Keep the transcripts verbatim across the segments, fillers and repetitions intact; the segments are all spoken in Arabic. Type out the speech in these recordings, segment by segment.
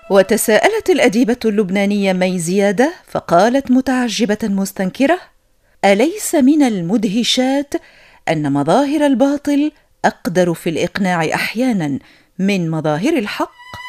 وتساءلت الأديبة اللبنانية مي زيادة فقالت متعجبة مستنكرة: أليس من المدهشات أن مظاهر الباطل أقدر في الإقناع أحياناً من مظاهر الحق؟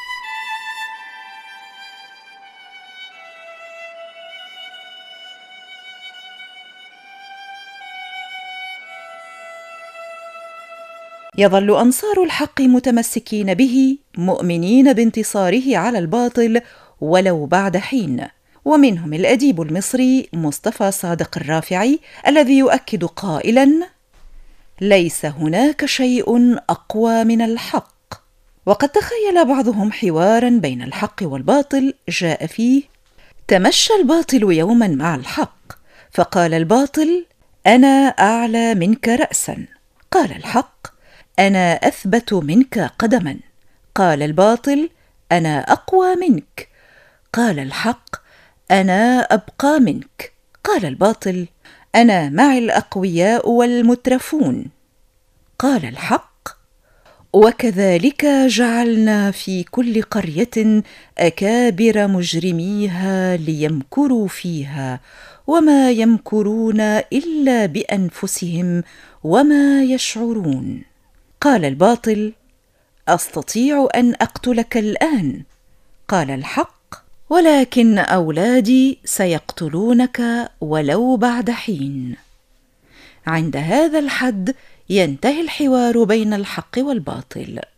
يظل أنصار الحق متمسكين به، مؤمنين بانتصاره على الباطل ولو بعد حين. ومنهم الأديب المصري مصطفى صادق الرافعي الذي يؤكد قائلاً: ليس هناك شيء أقوى من الحق. وقد تخيل بعضهم حواراً بين الحق والباطل جاء فيه: تمشى الباطل يوماً مع الحق فقال الباطل: أنا أعلى منك رأساً. قال الحق: أنا أثبت منك قدماً. قال الباطل: أنا أقوى منك. قال الحق: أنا أبقى منك. قال الباطل: أنا مع الأقوياء والمترفون. قال الحق: وكذلك جعلنا في كل قرية أكابر مجرميها ليمكروا فيها وما يمكرون إلا بأنفسهم وما يشعرون. قال الباطل: أستطيع أن أقتلك الآن. قال الحق: ولكن أولادي سيقتلونك ولو بعد حين. عند هذا الحد ينتهي الحوار بين الحق والباطل.